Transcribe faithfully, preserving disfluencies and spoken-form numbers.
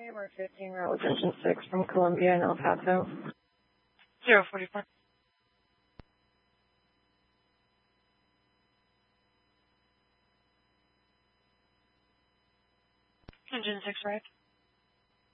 Hammer fifteen, route with engine six from Columbia and El Paso. zero forty-four. Engine six, right.